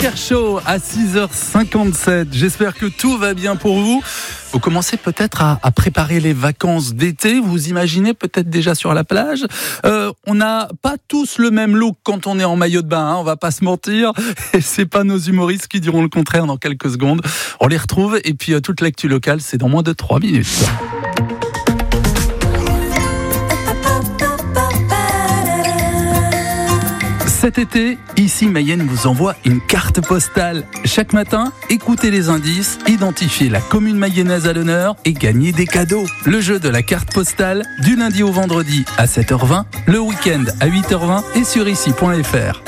Show à 6h57. J'espère que tout va bien pour vous. Vous commencez peut-être à préparer les vacances d'été. Vous imaginez peut-être déjà sur la plage. On n'a pas tous le même look quand on est en maillot de bain. On va pas se mentir. Et c'est pas nos humoristes qui diront le contraire dans quelques secondes. On les retrouve. Et puis toute l'actu locale, c'est dans moins de 3 minutes. Cet été, ici Mayenne vous envoie une carte postale. Chaque matin, écoutez les indices, identifiez la commune mayonnaise à l'honneur et gagnez des cadeaux. Le jeu de la carte postale, du lundi au vendredi à 7h20, le week-end à 8h20 et sur ici.fr.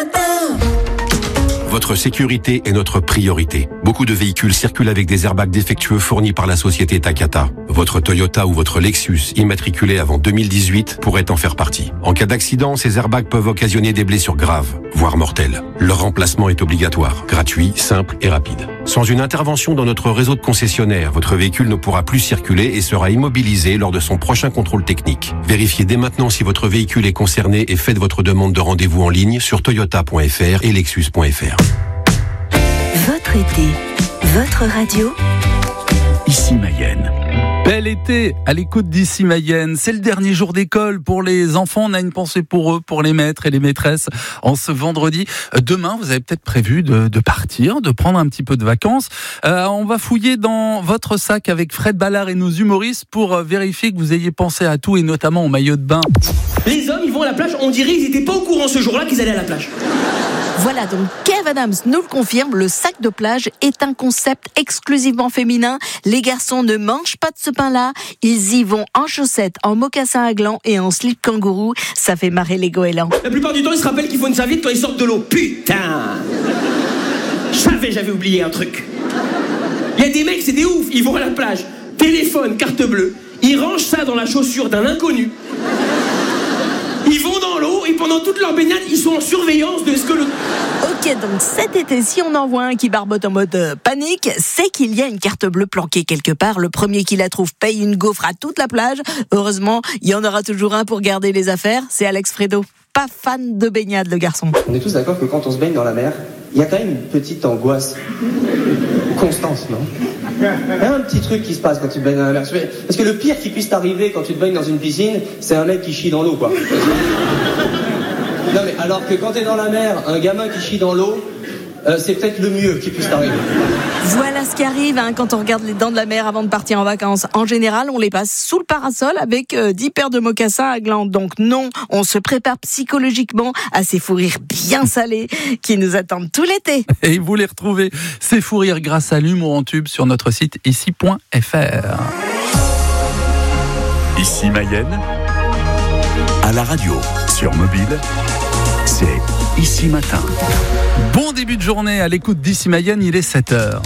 Votre sécurité est notre priorité. Beaucoup de véhicules circulent avec des airbags défectueux fournis par la société Takata. Votre Toyota ou votre Lexus, immatriculé avant 2018, pourrait en faire partie. En cas d'accident, ces airbags peuvent occasionner des blessures graves, voire mortelles. Leur remplacement est obligatoire, gratuit, simple et rapide. Sans une intervention dans notre réseau de concessionnaires, votre véhicule ne pourra plus circuler et sera immobilisé lors de son prochain contrôle technique. Vérifiez dès maintenant si votre véhicule est concerné et faites votre demande de rendez-vous en ligne sur toyota.fr et lexus.fr. Votre été, votre radio, Ici Mayenne. Bel été à l'écoute d'Ici Mayenne. C'est le dernier jour d'école pour les enfants. On a une pensée pour eux, pour les maîtres et les maîtresses en ce vendredi. Demain, vous avez peut-être prévu de partir, de prendre un petit peu de vacances. On va fouiller dans votre sac avec Fred Ballard et nos humoristes pour vérifier que vous ayez pensé à tout et notamment au maillot de bain. Les hommes, ils vont à la plage, on dirait qu'ils n'étaient pas au courant ce jour-là qu'ils allaient à la plage. Voilà, donc Kev Adams nous le confirme, le sac de plage est un concept exclusivement féminin. Les garçons ne mangent pas de ce pain-là, ils y vont en chaussettes, en mocassins à glands et en slip kangourou. Ça fait marrer les goélands. La plupart du temps, ils se rappellent qu'il faut une serviette quand ils sortent de l'eau. Putain! J'avais oublié un truc. Il y a des mecs, c'est des oufs, ils vont à la plage, téléphone, carte bleue, ils rangent ça dans la chaussure d'un inconnu. Ils vont dans l'eau et pendant toute leur baignade, ils sont en surveillance de ce que le... Ok, donc cet été, si on en voit un qui barbote en mode panique, c'est qu'il y a une carte bleue planquée quelque part. Le premier qui la trouve paye une gaufre à toute la plage. Heureusement, il y en aura toujours un pour garder les affaires. C'est Alex Fredo. Pas fan de baignade, le garçon. On est tous d'accord que quand on se baigne dans la mer, il y a quand même une petite angoisse. Constance, non ? Il y a un petit truc qui se passe quand tu te baignes dans la mer. Parce que le pire qui puisse t'arriver quand tu te baignes dans une piscine, c'est un mec qui chie dans l'eau, quoi. Non mais alors que quand t'es dans la mer, un gamin qui chie dans l'eau, c'est peut-être le mieux qui puisse t'arriver. Voilà ce qui arrive quand on regarde les dents de la mer avant de partir en vacances. En général, on les passe sous le parasol avec 10 paires de mocassins à glands. Donc non, on se prépare psychologiquement à ces fous rires bien salés qui nous attendent tout l'été. Et vous les retrouvez, ces fous rires grâce à l'humour en tube sur notre site ici.fr. Ici Mayenne, à la radio, sur mobile, c'est Ici Matin. Bon début de journée à l'écoute d'Ici Mayenne, il est 7h.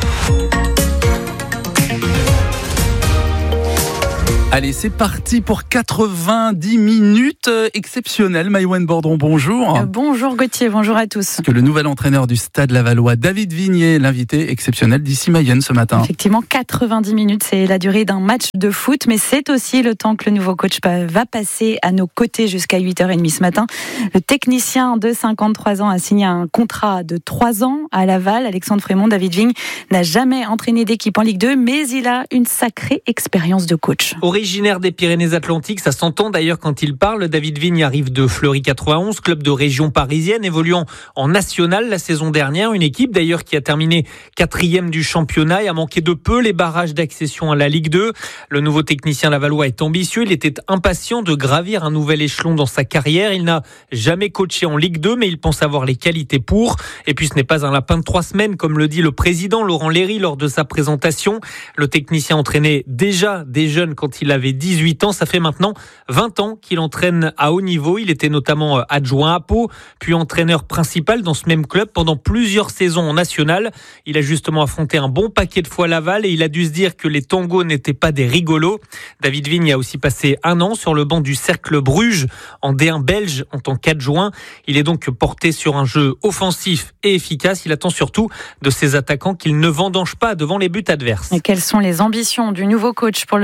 Allez, c'est parti pour 90 minutes exceptionnelles. Maïwenn Bordron, bonjour. Bonjour Gauthier, bonjour à tous. Que le nouvel entraîneur du Stade Lavallois, David Vignier, l'invité exceptionnel d'Ici Mayenne ce matin. Effectivement, 90 minutes, c'est la durée d'un match de foot, mais c'est aussi le temps que le nouveau coach va passer à nos côtés jusqu'à 8h30 ce matin. Le technicien de 53 ans a signé un contrat de 3 ans à Laval. Alexandre Frémont, David Vigne n'a jamais entraîné d'équipe en Ligue 2, mais il a une sacrée expérience de coach. Originaire des Pyrénées-Atlantiques, ça s'entend d'ailleurs quand il parle. David Vigne arrive de Fleury 91, club de région parisienne, évoluant en national la saison dernière. Une équipe d'ailleurs qui a terminé 4e du championnat et a manqué de peu les barrages d'accession à la Ligue 2. Le nouveau technicien lavallois est ambitieux. Il était impatient de gravir un nouvel échelon dans sa carrière. Il n'a jamais coaché en Ligue 2, mais il pense avoir les qualités pour. Et puis ce n'est pas un lapin de 3 semaines, comme le dit le président Laurent Léry lors de sa présentation. Le technicien entraînait déjà des jeunes quand il avait 18 ans. Ça fait maintenant 20 ans qu'il entraîne à haut niveau. Il était notamment adjoint à Pau, puis entraîneur principal dans ce même club pendant plusieurs saisons en national. Il a justement affronté un bon paquet de fois Laval et il a dû se dire que les tangos n'étaient pas des rigolos. David Vigne a aussi passé 1 an sur le banc du Cercle Bruges en D1 belge en tant qu'adjoint. Il est donc porté sur un jeu offensif et efficace. Il attend surtout de ses attaquants qu'ils ne vendangent pas devant les buts adverses. Et quelles sont les ambitions du nouveau coach pour le Stade Lavallois ?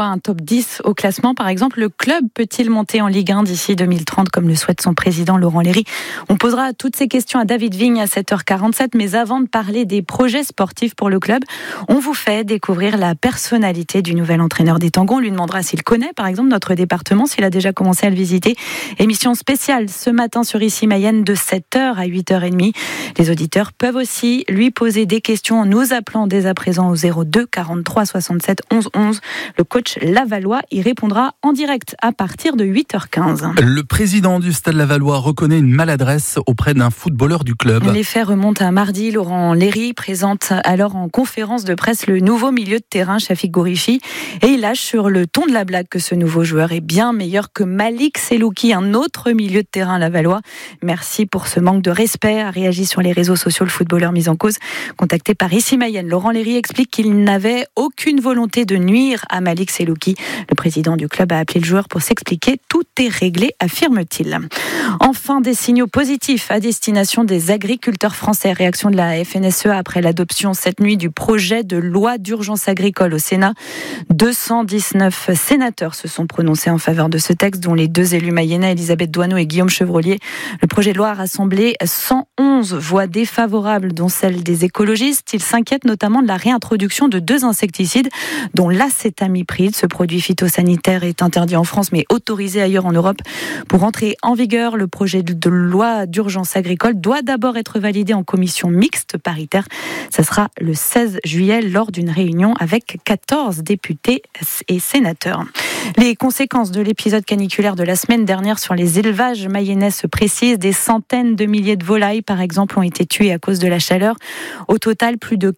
prévoit un top 10 au classement. Par exemple, le club peut-il monter en Ligue 1 d'ici 2030, comme le souhaite son président Laurent Léry? On posera toutes ces questions à David Vigne à 7h47. Mais avant de parler des projets sportifs pour le club, on vous fait découvrir la personnalité du nouvel entraîneur des Tangons. On lui demandera s'il connaît, par exemple, notre département, s'il a déjà commencé à le visiter. Émission spéciale ce matin sur Ici Mayenne de 7h à 8h30. Les auditeurs peuvent aussi lui poser des questions en nous appelant dès à présent au 02 43 67 11 11. Le coach Lavallois y répondra en direct à partir de 8h15. Le président du Stade Lavallois reconnaît une maladresse auprès d'un footballeur du club. Les faits remontent à mardi. Laurent Léry présente alors en conférence de presse le nouveau milieu de terrain, Shafik Gourichi, et il lâche sur le ton de la blague que ce nouveau joueur est bien meilleur que Malik Selouki, un autre milieu de terrain lavallois. Merci pour ce manque de respect, a réagi sur les réseaux sociaux le footballeur mis en cause. Contacté par Ici Mayenne, Laurent Léry explique qu'il n'avait aucune volonté de nuire à Malik Selouki. Le président du club a appelé le joueur pour s'expliquer. Tout est réglé, affirme-t-il. Enfin, des signaux positifs à destination des agriculteurs français. Réaction de la FNSEA après l'adoption cette nuit du projet de loi d'urgence agricole au Sénat. 219 sénateurs se sont prononcés en faveur de ce texte, dont les deux élus mayennais, Elisabeth Doineau et Guillaume Chevrollier. Le projet de loi a rassemblé 111 voix défavorables, dont celle des écologistes. Ils s'inquiètent notamment de la réintroduction de 2 insecticides, dont l'acétamipride. Ce produit phytosanitaire est interdit en France, mais autorisé ailleurs en Europe. Pour entrer en vigueur, le projet de loi d'urgence agricole doit d'abord être validé en commission mixte paritaire. Ça sera le 16 juillet lors d'une réunion avec 14 députés et sénateurs. Les conséquences de l'épisode caniculaire de la semaine dernière sur les élevages mayennais se précisent. Des centaines de milliers de volailles, par exemple, ont été tuées à cause de la chaleur. Au total, plus de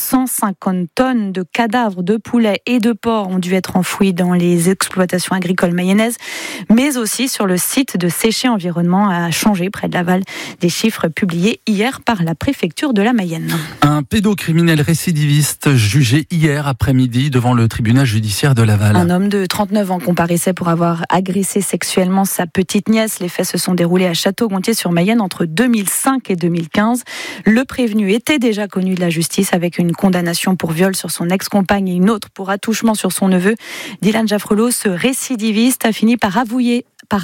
450 tonnes de cadavres de poulets et de porcs ont dû être enfouis dans les exploitations agricoles mayennaises, mais aussi sur le site de Séché Environnement à Changé, près de Laval. Des chiffres publiés hier par la préfecture de la Mayenne. Un pédocriminel récidiviste jugé hier après-midi devant le tribunal judiciaire de Laval. Un homme de 39 ans comparaissait pour avoir agressé sexuellement sa petite nièce. Les faits se sont déroulés à Château-Gontier-sur-Mayenne entre 2005 et 2015. Le prévenu était déjà connu de la justice avec une condamnation pour viol sur son ex-compagne et une autre pour attouchement sur son neveu. Dylan Jaffrelot, ce récidiviste, a fini par avouer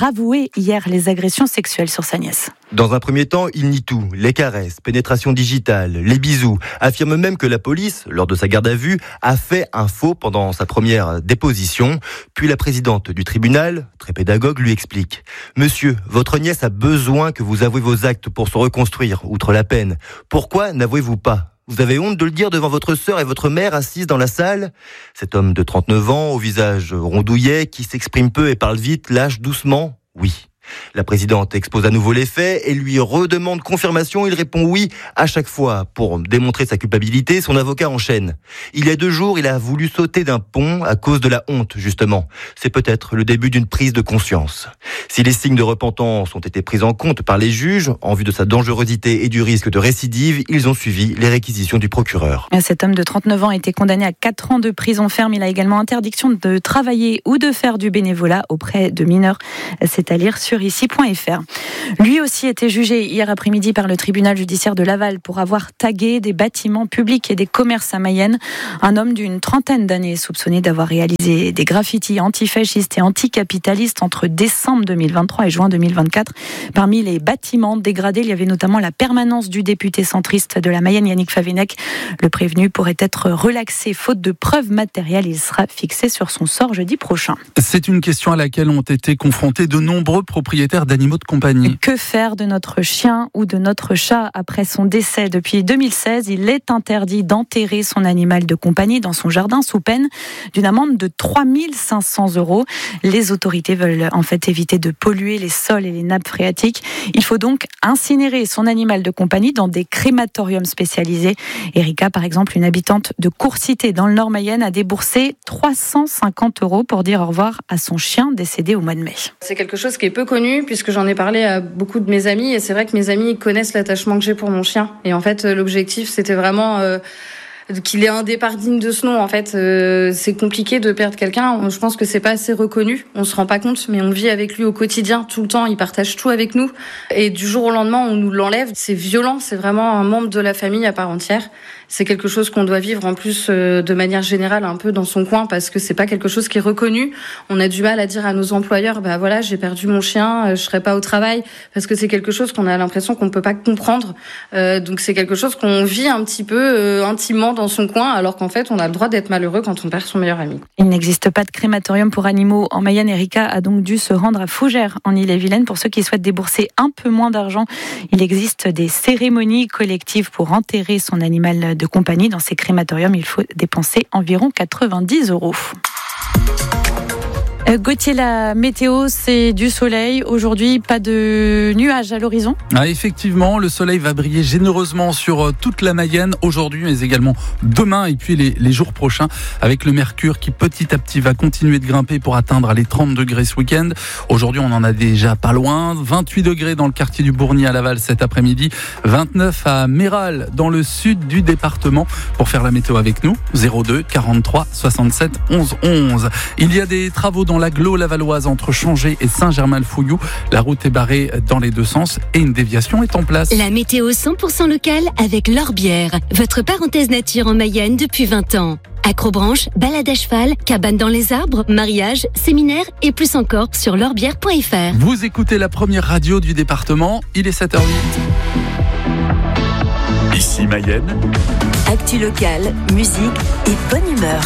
hier les agressions sexuelles sur sa nièce. Dans un premier temps, il nie tout. Les caresses, pénétration digitale, les bisous. Affirme même que la police, lors de sa garde à vue, a fait un faux pendant sa première déposition. Puis la présidente du tribunal, très pédagogue, lui explique. « Monsieur, votre nièce a besoin que vous avouez vos actes pour se reconstruire, outre la peine. Pourquoi n'avouez-vous pas ? Vous avez honte de le dire devant votre sœur et votre mère assises dans la salle ?» Cet homme de 39 ans, au visage rondouillet, qui s'exprime peu et parle vite, lâche doucement « oui ». La présidente expose à nouveau les faits et lui redemande confirmation. Il répond oui à chaque fois. Pour démontrer sa culpabilité, son avocat enchaîne. Il y a 2 jours, il a voulu sauter d'un pont à cause de la honte, justement. C'est peut-être le début d'une prise de conscience. Si les signes de repentance ont été pris en compte par les juges, en vue de sa dangerosité et du risque de récidive, ils ont suivi les réquisitions du procureur. Cet homme de 39 ans a été condamné à 4 ans de prison ferme. Il a également interdiction de travailler ou de faire du bénévolat auprès de mineurs. C'est à lire sur ici.fr. Lui aussi était jugé hier après-midi par le tribunal judiciaire de Laval pour avoir tagué des bâtiments publics et des commerces à Mayenne. Un homme d'une 30aine d'années est soupçonné d'avoir réalisé des graffitis antifascistes et anticapitalistes entre décembre 2023 et juin 2024. Parmi les bâtiments dégradés, il y avait notamment la permanence du député centriste de la Mayenne, Yannick Favennec. Le prévenu pourrait être relaxé faute de preuves matérielles. Il sera fixé sur son sort jeudi prochain. C'est une question à laquelle ont été confrontés de nombreux propriétaires d'animaux de compagnie. Que faire de notre chien ou de notre chat après son décès ? Depuis 2016, il est interdit d'enterrer son animal de compagnie dans son jardin sous peine d'une amende de 3 500 €. Les autorités veulent en fait éviter de polluer les sols et les nappes phréatiques. Il faut donc incinérer son animal de compagnie dans des crématoriums spécialisés. Erika, par exemple, une habitante de Courcité dans le Nord Mayenne, a déboursé 350 € pour dire au revoir à son chien décédé au mois de mai. C'est quelque chose qui est peu connu puisque j'en ai parlé à beaucoup de mes amis et c'est vrai que mes amis connaissent l'attachement que j'ai pour mon chien. Et en fait, l'objectif, c'était vraiment qu'il ait un départ digne de ce nom. En fait, c'est compliqué de perdre quelqu'un. Je pense que c'est pas assez reconnu. On se rend pas compte, mais on vit avec lui au quotidien, tout le temps. Il partage tout avec nous. Et du jour au lendemain, on nous l'enlève. C'est violent. C'est vraiment un membre de la famille à part entière. C'est quelque chose qu'on doit vivre en plus de manière générale un peu dans son coin parce que c'est pas quelque chose qui est reconnu. On a du mal à dire à nos employeurs, bah voilà, j'ai perdu mon chien, je serai pas au travail parce que c'est quelque chose qu'on a l'impression qu'on ne peut pas comprendre. Donc c'est quelque chose qu'on vit un petit peu intimement dans son coin alors qu'en fait on a le droit d'être malheureux quand on perd son meilleur ami. Il n'existe pas de crématorium pour animaux en Mayenne. Erika a donc dû se rendre à Fougères en Ille-et-Vilaine. Pour ceux qui souhaitent débourser un peu moins d'argent, il existe des cérémonies collectives pour enterrer son animal de compagnie. Dans ces crématoriums, il faut dépenser environ 90 €. Gauthier, la météo, c'est du soleil. Aujourd'hui, pas de nuages à l'horizon. Effectivement, le soleil va briller généreusement sur toute la Mayenne aujourd'hui, mais également demain et puis les jours prochains, avec le mercure qui petit à petit va continuer de grimper pour atteindre les 30 degrés ce week-end. Aujourd'hui, on en a déjà pas loin. 28 degrés dans le quartier du Bourgny à Laval cet après-midi. 29 à Méral dans le sud du département. Pour faire la météo avec nous, 02 43 67 11 11. Il y a des travaux dans l'agglo lavalloise entre Changé et Saint-Germain-le-Fouillou. La route est barrée dans les deux sens et une déviation est en place. La météo 100% locale avec l'Orbière, votre parenthèse nature en Mayenne depuis 20 ans. Acrobranche, balade à cheval, cabane dans les arbres, mariage, séminaire et plus encore sur l'orbière.fr. Vous écoutez la première radio du département, il est 7h08. Ici Mayenne. Actu locale, musique et bonne humeur.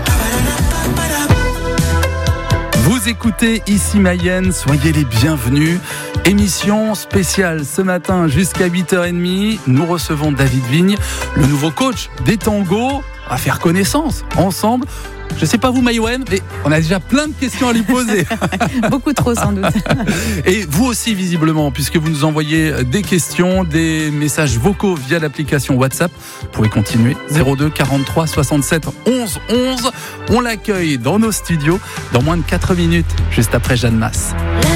Vous écoutez Ici Mayenne, soyez les bienvenus. Émission spéciale ce matin jusqu'à 8h30. Nous recevons David Vigne, le nouveau coach des tangos. On va faire connaissance ensemble. Je sais pas vous Maïwen, mais on a déjà plein de questions à lui poser. Beaucoup trop sans doute. Et vous aussi visiblement, puisque vous nous envoyez des questions, des messages vocaux via l'application WhatsApp. Vous pouvez continuer. 02 43 67 11 11. On l'accueille dans nos studios dans moins de 4 minutes, juste après Jeanne Masse.